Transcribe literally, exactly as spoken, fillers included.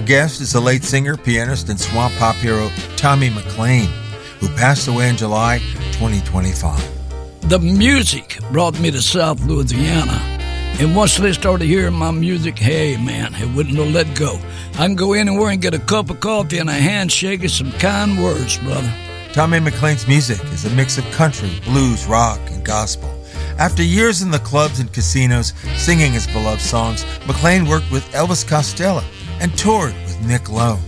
guest is the late singer, pianist, and swamp pop hero Tommy McLean, who passed away in July twenty twenty-five. The music brought me to South Louisiana. And once they started hearing my music, hey, man, it wouldn't let go. I can go anywhere and get a cup of coffee and a handshake and some kind words, brother. Tommy McLean's music is a mix of country, blues, rock, and gospel. After years in the clubs and casinos singing his beloved songs, McLean worked with Elvis Costello and toured with Nick Lowe.